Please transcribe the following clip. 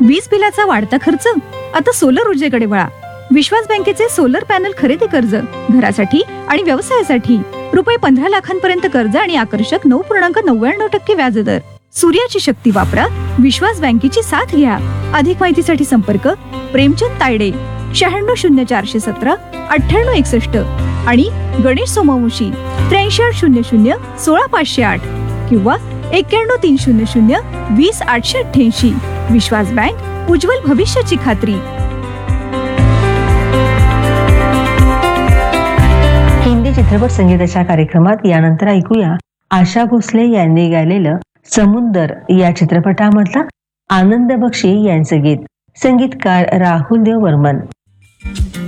वीज बिलाचा वाढता खर्च? आता सोलर ऊर्जेकडे वळा. विश्वास बँकेचे सोलर पॅनल खरेदी कर्ज, घरासाठी आणि व्यवसायासाठी रुपये 15 लाखांपर्यंत कर्ज आणि आकर्षक 9.99% व्याजदर. सूर्याची शक्ती वापरा, विश्वास बँकेची साथ घ्या. अधिक माहितीसाठी संपर्क प्रेमचंद तायडे 960417 9861 आणि गणेश सोमवंशी 8300 16508 किंवा 91300 20888. विश्वास बँक, उज्ज्वल भविष्याची खात्री. हिंदी चित्रपट संगीताच्या कार्यक्रमात यानंतर ऐकूया आशा भोसले यांनी गायलेलं समुंदर या चित्रपटामधला आनंद बक्षी यांचं गीत. संगीतकार राहुल देव बर्मन.